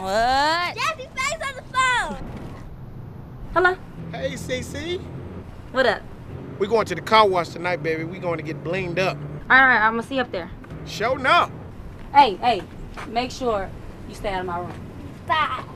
What? Jesse Faye's on the phone. Hello? Hey, CC. What up? We going to the car wash tonight, baby. We going to get blinged up. All right, I'm gonna see you up there. Showing up. Hey, make sure you stay out of my room. Bye.